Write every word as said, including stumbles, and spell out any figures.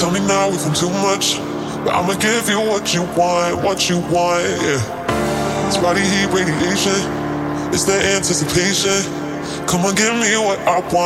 Tell me now if I'm too much, but I'ma give you what you want, what you want, yeah. It's body heat radiation, it's the anticipation. Come on, give me what I want.